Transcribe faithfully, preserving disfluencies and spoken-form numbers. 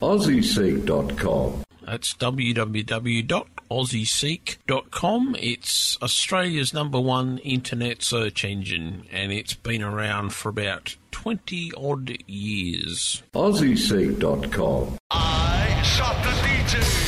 aussie seek dot com. That's w w w dot aussie seek dot com. It's Australia's number one internet search engine, and it's been around for about twenty odd years. aussie seek dot com. I shot the D J.